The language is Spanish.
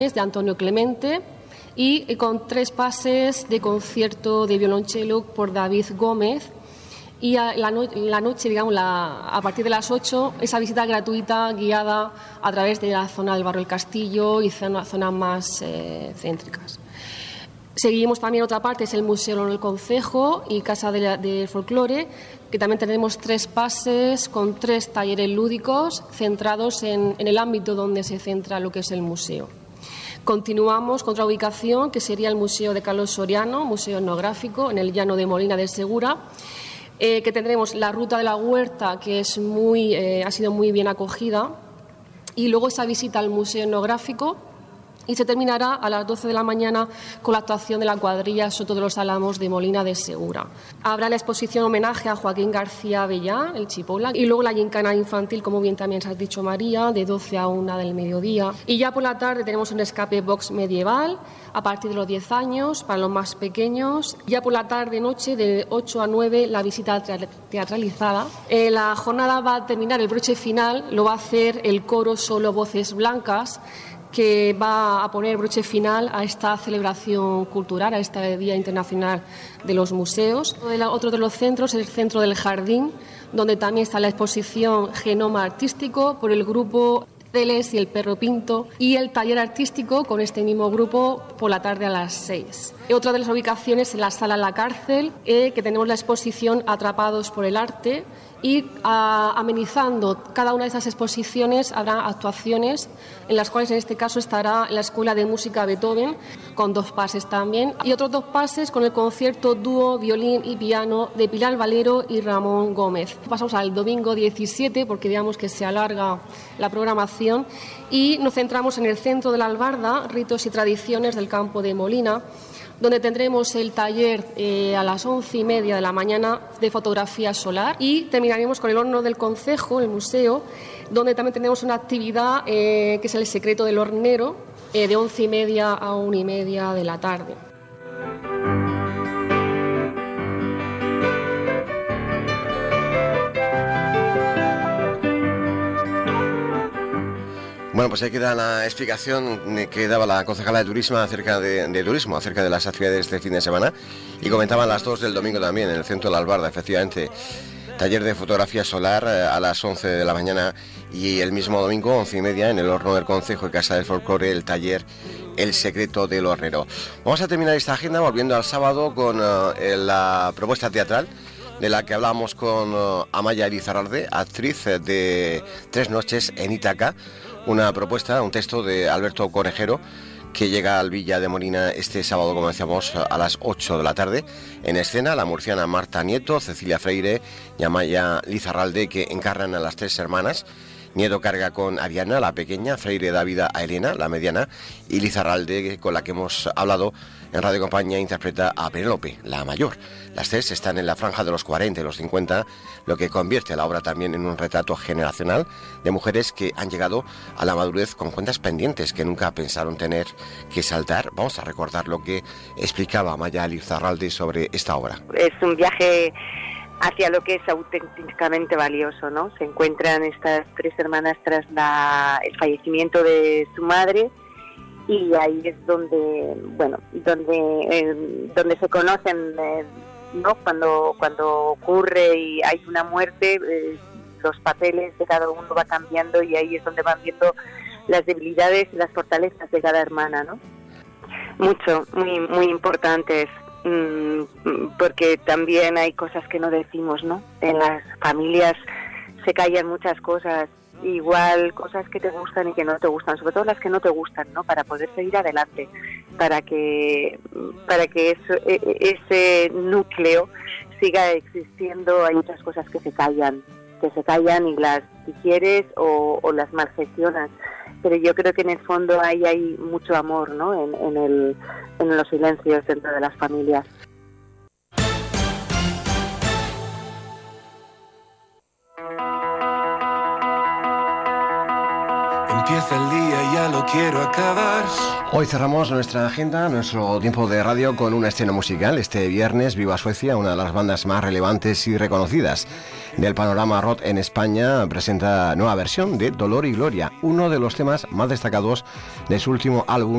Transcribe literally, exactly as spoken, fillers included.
de Antonio Clemente y con tres pases de concierto de violonchelo por David Gómez. Y a la, no, la noche, digamos, la, a partir de las ocho, esa visita gratuita guiada a través de la zona del Barrio del Castillo y zonas zona más eh, céntricas. Seguimos también otra parte, es el Museo del Concejo y Casa del de Folclore, que también tenemos tres pases con tres talleres lúdicos centrados en, en el ámbito donde se centra lo que es el museo. Continuamos con otra ubicación, que sería el Museo de Carlos Soriano, Museo Etnográfico, en el Llano de Molina de Segura, eh, que tendremos la Ruta de la Huerta, que es muy, eh, ha sido muy bien acogida, y luego esa visita al Museo Etnográfico, y se terminará a las doce de la mañana con la actuación de la cuadrilla Soto de los Álamos de Molina de Segura. Habrá la exposición homenaje a Joaquín García Bellá, el Chipola, y luego la gincana infantil, como bien también se ha dicho María, de doce a una del mediodía. Y ya por la tarde tenemos un escape box medieval a partir de los diez años para los más pequeños. Ya por la tarde-noche de ocho a nueve la visita teatralizada. Eh, la jornada va a terminar, el broche final lo va a hacer el coro Solo Voces Blancas, que va a poner broche final a esta celebración cultural, a este Día Internacional de los Museos. Otro de los centros es el Centro del Jardín, donde también está la exposición Genoma Artístico por el grupo Celes y el Perro Pinto, y el taller artístico con este mismo grupo por la tarde a las seis. Y otra de las ubicaciones es la Sala La Cárcel, eh, que tenemos la exposición Atrapados por el Arte, y a, amenizando cada una de esas exposiciones habrá actuaciones en las cuales en este caso estará la Escuela de Música Beethoven con dos pases también, y otros dos pases con el concierto dúo violín y piano de Pilar Valero y Ramón Gómez. Pasamos al domingo diecisiete porque digamos que se alarga la programación y nos centramos en el centro de la Albarda, ritos y tradiciones del campo de Molina, donde tendremos el taller eh, a las once y media de la mañana de fotografía solar, y terminaremos con el horno del concejo, el museo, donde también tenemos una actividad eh, que es el secreto del hornero, eh, de once y media a una y media de la tarde. Bueno, pues ahí queda la explicación que daba la concejala de turismo acerca de, de turismo, acerca de las actividades de este fin de semana, y comentaban las dos del domingo también en el centro de la Albarda, efectivamente, taller de fotografía solar a las once de la mañana, y el mismo domingo, once y media, en el horno del Concejo y Casa del Folclore, el taller El secreto del hornero. Vamos a terminar esta agenda volviendo al sábado con uh, la propuesta teatral de la que hablábamos con uh, Amaya Elizarralde, actriz de Tres noches en Ítaca, una propuesta, un texto de Alberto Corejero, que llega al Villa de Molina este sábado, como decíamos, a las ocho de la tarde. En escena, la murciana Marta Nieto, Cecilia Freire y Amaya Lizarralde, que encarnan a las tres hermanas. Nieto carga con Ariana, la pequeña, Freire da vida a Elena, la mediana, y Lizarralde, con la que hemos hablado en Radio Compañía, interpreta a Penélope, la mayor. Las tres están en la franja de los cuarenta y los cincuenta, lo que convierte la obra también en un retrato generacional de mujeres que han llegado a la madurez con cuentas pendientes que nunca pensaron tener que saltar. Vamos a recordar lo que explicaba Amaya Lizarralde sobre esta obra. Es un viaje hacia lo que es auténticamente valioso, ¿no? Se encuentran estas tres hermanas tras la, el fallecimiento de su madre, y ahí es donde, bueno, donde eh, donde se conocen, eh, ¿no? Cuando cuando ocurre y hay una muerte, eh, los papeles de cada uno va cambiando, y ahí es donde van viendo las debilidades y las fortalezas de cada hermana, ¿no? Mucho, muy muy importantes. Porque también hay cosas que no decimos, ¿no? En las familias se callan muchas cosas, igual cosas que te gustan y que no te gustan, sobre todo las que no te gustan, ¿no? Para poder seguir adelante, para que para que eso, ese núcleo siga existiendo. Hay muchas cosas que se callan, que se callan y las digieres o, o las malgestionas. Pero yo creo que en el fondo ahí hay mucho amor, ¿no? En, en, el, en los silencios dentro de las familias. Empieza el día y ya lo quiero acabar. Hoy cerramos nuestra agenda, nuestro tiempo de radio con una escena musical. Este viernes, Viva Suecia, una de las bandas más relevantes y reconocidas del panorama rock en España, presenta nueva versión de Dolor y Gloria, uno de los temas más destacados de su último álbum